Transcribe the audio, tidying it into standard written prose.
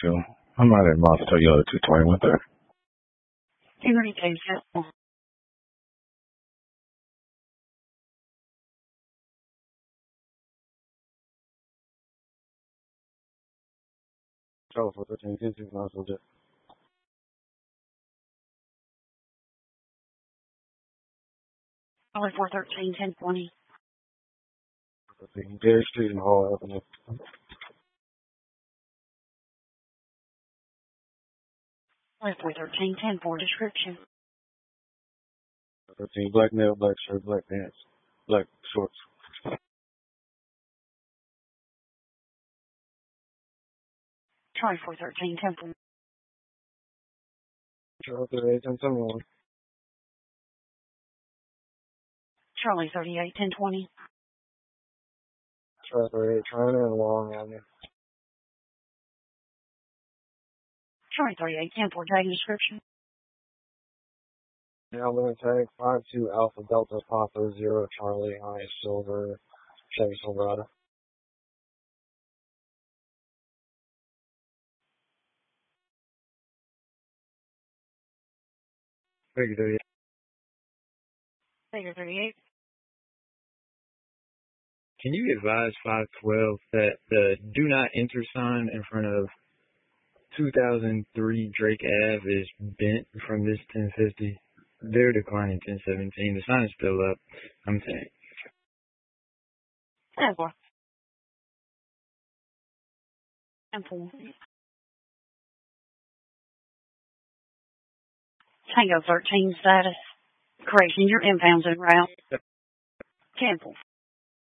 2. I'm out at Moss Toyota 220 with her. Henry J. Temple. Charlie 413, 10 also just. Charlie 413, 1020. Derry Street and Hall Avenue. Charlie 413, 10-4 description. 13, black male, black shirt, black pants, black shorts. Charlie 413, 10-4. Charlie 38, 1071. Charlie 38, 1020. Charlie 38, China and Long Avenue. Charlie 38, 10-4 tag description. Now limit tag 52 Alpha Delta Papa 0 Charlie High Silver Chevy Silverado. Figure 38. Figure 38. Can you advise 512 that the do not enter sign in front of 2003 Drake Ave is bent from this 1050? They're declining 1017. The sign is still up. I'm saying. 10-4. 10-4. Tango 13 status. Correction, your inbound's en route. 10-4.